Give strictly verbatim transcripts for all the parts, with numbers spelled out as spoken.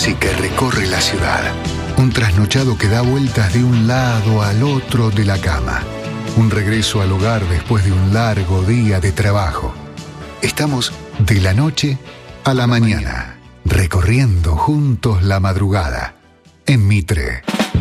taxi que recorre la ciudad. Un trasnochado que da vueltas de un lado al otro de la cama. Un regreso al hogar después de un largo día de trabajo. Estamos de la noche a la mañana, recorriendo juntos la madrugada en Mitre.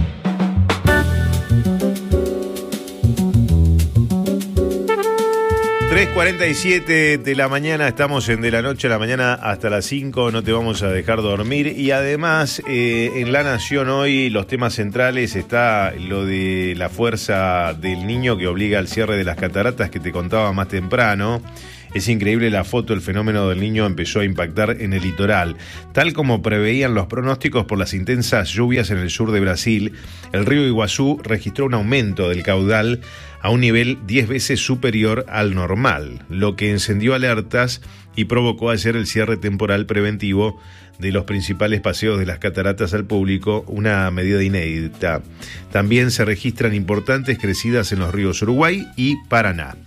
tres cuarenta y siete de la mañana, estamos en de la noche a la mañana hasta las cinco, no te vamos a dejar dormir. Y además, eh, en La Nación hoy, los temas centrales está lo de la fuerza del niño que obliga al cierre de las cataratas que te contaba más temprano. Es increíble la foto, el fenómeno del niño empezó a impactar en el litoral. Tal como preveían los pronósticos por las intensas lluvias en el sur de Brasil, el río Iguazú registró un aumento del caudal a un nivel diez veces superior al normal, lo que encendió alertas y provocó ayer el cierre temporal preventivo de los principales paseos de las cataratas al público, una medida inédita. También se registran importantes crecidas en los ríos Uruguay y Paraná.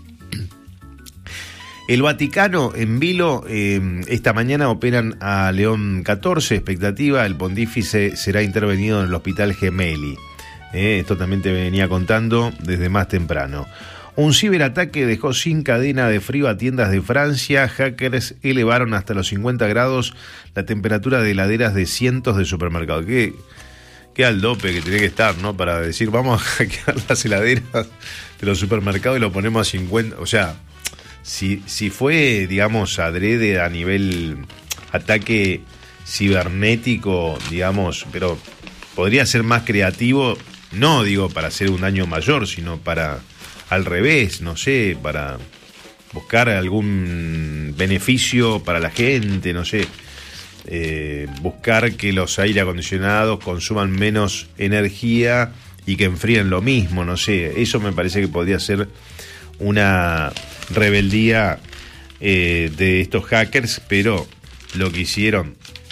El Vaticano en vilo, eh, esta mañana operan a León catorce, expectativa, el pontífice será intervenido en el Hospital Gemelli. Eh, esto también te venía contando desde más temprano. Un ciberataque dejó sin cadena de frío a tiendas de Francia. Hackers elevaron hasta los cincuenta grados la temperatura de heladeras de cientos de supermercados. Qué, qué al dope que tiene que estar, ¿no? Para decir, vamos a hackear las heladeras de los supermercados y lo ponemos a cincuenta. O sea, si, si fue, digamos, adrede a nivel ataque cibernético, digamos, pero podría ser más creativo. No digo para hacer un daño mayor, sino para, al revés, no sé, para buscar algún beneficio para la gente, no sé, eh, buscar que los aire acondicionados consuman menos energía y que enfríen lo mismo, no sé, eso me parece que podría ser una rebeldía eh, de estos hackers, pero lo que hicieron,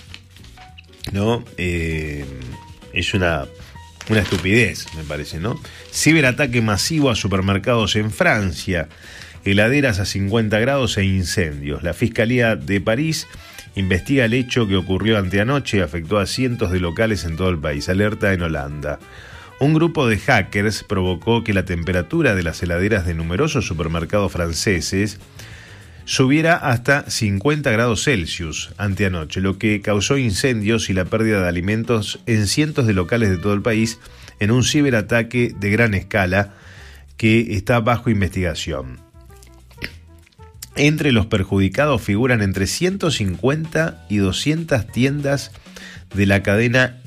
¿no? Eh, es una... Una estupidez, me parece, ¿no? Ciberataque masivo a supermercados en Francia, heladeras a cincuenta grados e incendios. La Fiscalía de París investiga el hecho que ocurrió anteanoche y afectó a cientos de locales en todo el país. Alerta en Holanda. Un grupo de hackers provocó que la temperatura de las heladeras de numerosos supermercados franceses subiera hasta cincuenta grados Celsius anteanoche, lo que causó incendios y la pérdida de alimentos en cientos de locales de todo el país en un ciberataque de gran escala que está bajo investigación. Entre los perjudicados figuran entre ciento cincuenta y doscientas tiendas de la cadena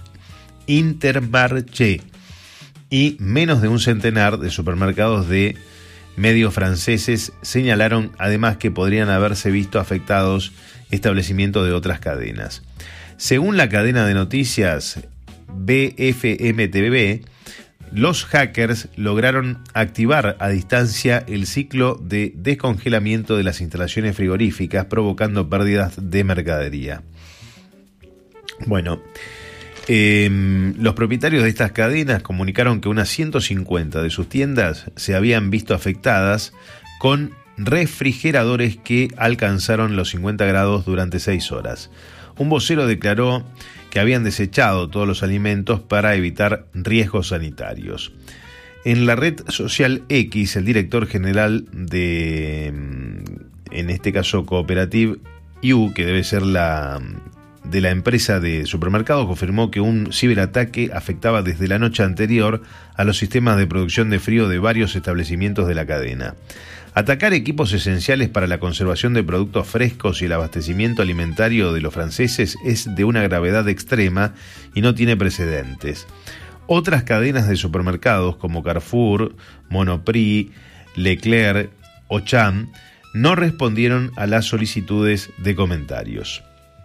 Intermarché y menos de un centenar de supermercados de medios franceses señalaron además que podrían haberse visto afectados establecimientos de otras cadenas. Según la cadena de noticias B F M T V, los hackers lograron activar a distancia el ciclo de descongelamiento de las instalaciones frigoríficas, provocando pérdidas de mercadería. Bueno, Eh, los propietarios de estas cadenas comunicaron que unas ciento cincuenta de sus tiendas se habían visto afectadas con refrigeradores que alcanzaron los cincuenta grados durante seis horas. Un vocero declaró que habían desechado todos los alimentos para evitar riesgos sanitarios. En la red social X, el director general de, en este caso, Cooperative U, que debe ser la... de la empresa de supermercados, confirmó que un ciberataque afectaba desde la noche anterior a los sistemas de producción de frío de varios establecimientos de la cadena. Atacar equipos esenciales para la conservación de productos frescos y el abastecimiento alimentario de los franceses es de una gravedad extrema y no tiene precedentes. Otras cadenas de supermercados como Carrefour, Monoprix, Leclerc, Auchan no respondieron a las solicitudes de comentarios.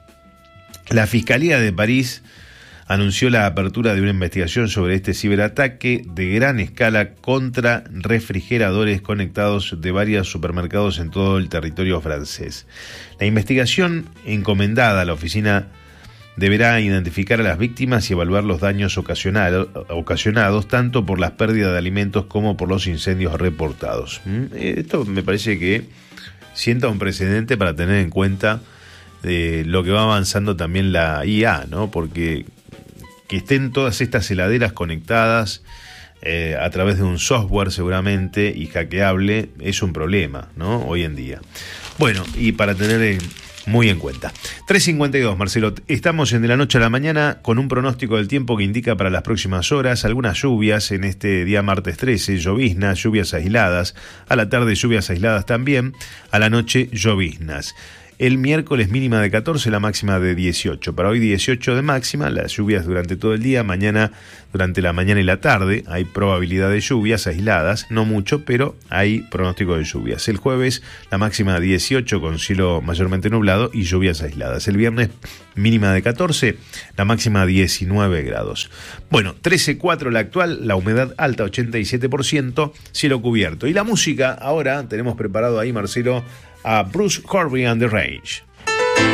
La Fiscalía de París anunció la apertura de una investigación sobre este ciberataque de gran escala contra refrigeradores conectados de varios supermercados en todo el territorio francés. La investigación encomendada a la oficina deberá identificar a las víctimas y evaluar los daños ocasionado, ocasionados tanto por las pérdidas de alimentos como por los incendios reportados. Esto me parece que sienta un precedente para tener en cuenta de lo que va avanzando también la I A, ¿no? Porque que estén todas estas heladeras conectadas eh, a través de un software seguramente y hackeable es un problema, ¿no? Hoy en día. Bueno, y para tener en, muy en cuenta. tres cincuenta y dos, Marcelo. Estamos en De la Noche a la Mañana con un pronóstico del tiempo que indica para las próximas horas algunas lluvias en este día martes trece, lloviznas, lluvias aisladas. A la tarde lluvias aisladas también. A la noche lloviznas. El miércoles mínima de catorce, la máxima de dieciocho. Para hoy dieciocho de máxima, las lluvias durante todo el día. Mañana, durante la mañana y la tarde, hay probabilidad de lluvias aisladas. No mucho, pero hay pronóstico de lluvias. El jueves, la máxima de dieciocho con cielo mayormente nublado y lluvias aisladas. El viernes, mínima de catorce, la máxima diecinueve grados. Bueno, trece cuatro la actual, la humedad alta ochenta y siete por ciento, cielo cubierto. Y la música, ahora tenemos preparado ahí, Marcelo, a Bruce Corbin and the Rage.